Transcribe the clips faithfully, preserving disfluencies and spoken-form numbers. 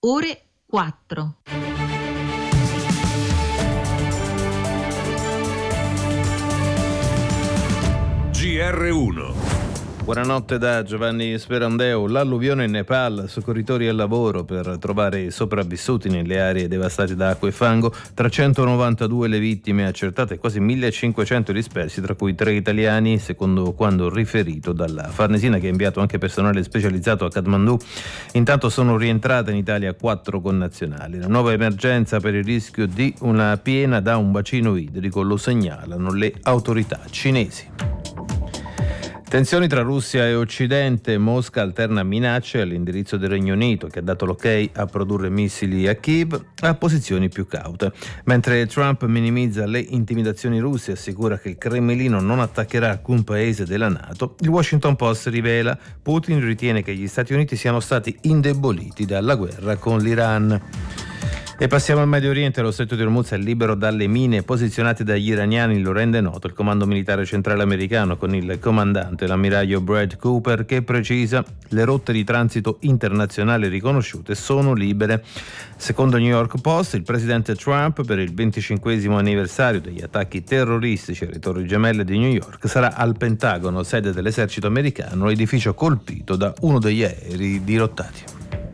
ore quattro. G R uno. Buonanotte da Giovanni Sperandeo. L'alluvione in Nepal, soccorritori al lavoro per trovare i sopravvissuti nelle aree devastate da acqua e fango, trecentonovantadue le vittime accertate, quasi millecinquecento dispersi, tra cui tre italiani, secondo quanto riferito dalla Farnesina, che ha inviato anche personale specializzato a Kathmandu. Intanto sono rientrate in Italia quattro connazionali. La nuova emergenza per il rischio di una piena da un bacino idrico, lo segnalano le autorità cinesi. Tensioni tra Russia e Occidente. Mosca alterna minacce all'indirizzo del Regno Unito, che ha dato l'ok a produrre missili a Kiev, a posizioni più caute. Mentre Trump minimizza le intimidazioni russe e assicura che il Cremlino non attaccherà alcun paese della NATO, il Washington Post rivela: Putin ritiene che gli Stati Uniti siano stati indeboliti dalla guerra con l'Iran. E passiamo al Medio Oriente. Lo stretto di Hormuz è libero dalle mine posizionate dagli iraniani, lo rende noto il Comando Militare Centrale Americano, con il comandante, l'ammiraglio Brad Cooper, che precisa: le rotte di transito internazionali riconosciute sono libere. Secondo New York Post, il presidente Trump, per il venticinquesimo anniversario degli attacchi terroristici alle Torri Gemelle di New York, sarà al Pentagono, sede dell'esercito americano, edificio colpito da uno degli aerei dirottati.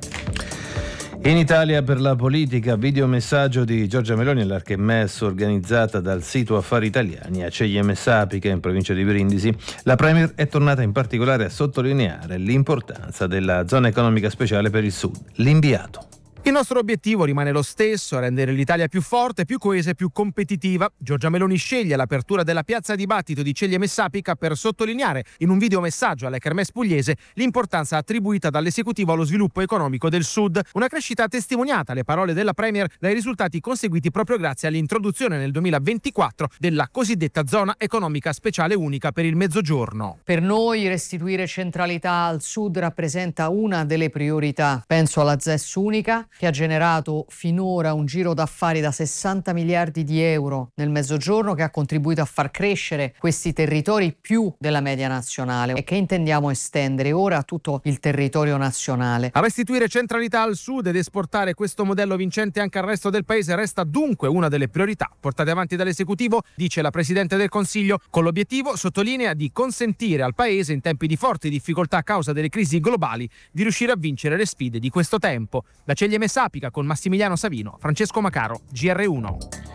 In Italia, per la politica, videomessaggio di Giorgia Meloni alla Kermesse organizzata dal sito Affari Italiani a Ceglie Messapica, in provincia di Brindisi. La Premier è tornata in particolare a sottolineare l'importanza della zona economica speciale per il Sud. L'inviato. Il nostro obiettivo rimane lo stesso: rendere l'Italia più forte, più coesa e più competitiva. Giorgia Meloni sceglie l'apertura della piazza dibattito di Ceglie Messapica per sottolineare, in un videomessaggio alla Kermesse pugliese, l'importanza attribuita dall'esecutivo allo sviluppo economico del Sud. Una crescita testimoniata, alle parole della Premier, dai risultati conseguiti proprio grazie all'introduzione nel duemilaventiquattro della cosiddetta zona economica speciale unica per il Mezzogiorno. Per noi restituire centralità al Sud rappresenta una delle priorità. Penso alla Z E S unica, che ha generato finora un giro d'affari da sessanta miliardi di euro nel Mezzogiorno, che ha contribuito a far crescere questi territori più della media nazionale e che intendiamo estendere ora a tutto il territorio nazionale. A restituire centralità al Sud ed esportare questo modello vincente anche al resto del paese resta dunque una delle priorità portate avanti dall'esecutivo, dice la Presidente del Consiglio, con l'obiettivo, sottolinea, di consentire al paese, in tempi di forti difficoltà a causa delle crisi globali, di riuscire a vincere le sfide di questo tempo. Da Ceglie Messapica con Massimiliano Savino, Francesco Macaro, G R uno.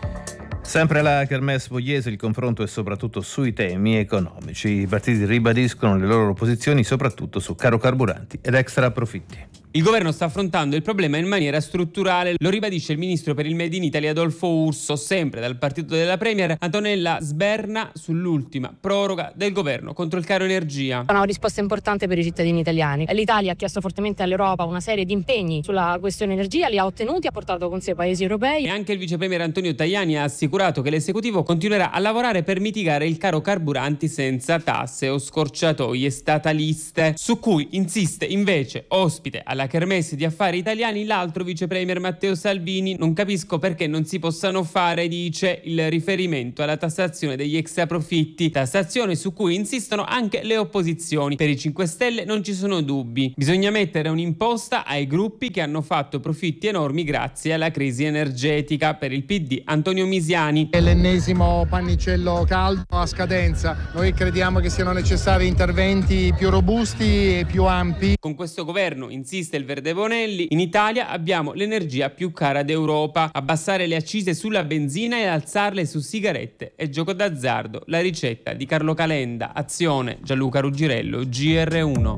Sempre alla Kermesse pugliese il confronto è soprattutto sui temi economici. I partiti ribadiscono le loro posizioni soprattutto su caro carburanti ed extra profitti. Il governo sta affrontando il problema in maniera strutturale, lo ribadisce il ministro per il Made in Italy Adolfo Urso, sempre dal partito della Premier. Antonella sberna sull'ultima proroga del governo contro il caro energia. Una risposta importante per i cittadini italiani. L'Italia ha chiesto fortemente all'Europa una serie di impegni sulla questione energia, li ha ottenuti, ha portato con sé i paesi europei. E anche il vice premier Antonio Tajani ha assicurato che l'esecutivo continuerà a lavorare per mitigare il caro carburanti senza tasse o scorciatoie stataliste, su cui insiste invece, ospite alla Kermesse di Affari Italiani, l'altro vice premier Matteo Salvini. Non capisco perché non si possano fare, dice, il riferimento alla tassazione degli extraprofitti, tassazione su cui insistono anche le opposizioni. Per i cinque Stelle non ci sono dubbi, bisogna mettere un'imposta ai gruppi che hanno fatto profitti enormi grazie alla crisi energetica. Per il P D Antonio Misiani: è l'ennesimo pannicello caldo a scadenza, noi crediamo che siano necessari interventi più robusti e più ampi. Con questo governo, insiste il Verde Bonelli, in Italia abbiamo l'energia più cara d'Europa. Abbassare le accise sulla benzina e alzarle su sigarette e gioco d'azzardo. La ricetta di Carlo Calenda, Azione, Gianluca Ruggirello, G R uno.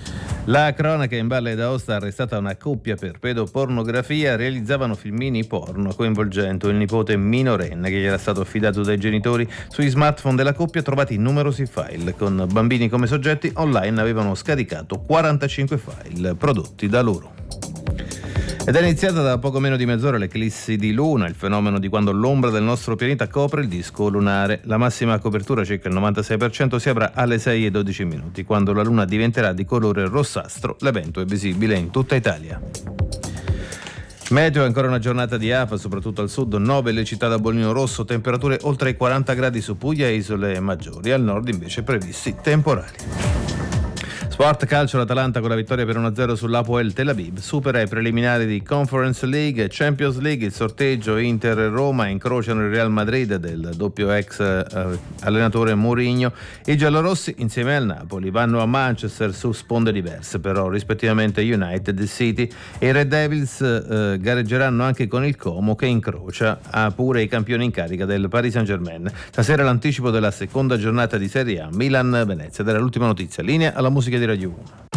La cronaca: in Valle d'Aosta arrestata una coppia per pedopornografia. Realizzavano filmini porno coinvolgendo il nipote minorenne che gli era stato affidato dai genitori. Sugli smartphone della coppia trovati numerosi file con bambini come soggetti. Online avevano scaricato quarantacinque file prodotti da loro. Ed è iniziata da poco meno di mezz'ora l'eclissi di luna, il fenomeno di quando l'ombra del nostro pianeta copre il disco lunare. La massima copertura, circa il novantasei per cento, si avrà alle sei e dodici minuti, quando la luna diventerà di colore rossastro. L'evento è visibile in tutta Italia. Meteo: ancora una giornata di afa, soprattutto al sud, nove le città da bollino rosso, temperature oltre i quaranta gradi su Puglia e isole maggiori, al nord invece previsti temporali. Sport calcio, l'Atalanta con la vittoria per uno a zero sull'Hapoel Tel Aviv supera i preliminari di Conference League e Champions League. Il sorteggio Inter e Roma incrociano il Real Madrid del doppio ex eh, allenatore Mourinho. I giallorossi insieme al Napoli vanno a Manchester su sponde diverse, però rispettivamente United e City, e i Red Devils eh, gareggeranno anche con il Como che incrocia a pure i campioni in carica del Paris Saint-Germain. Stasera l'anticipo della seconda giornata di Serie A Milan-Venezia. Ed era l'ultima notizia. Linea alla musica di Radio uno.